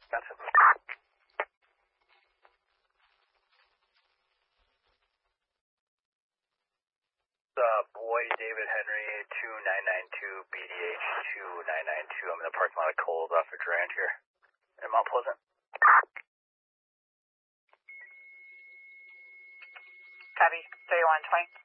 Gotcha. Boyd David Henry 2992 BDH 2992. I'm in the parking lot of Kohl's off of Durant here in Mount Pleasant. Copy. 3120.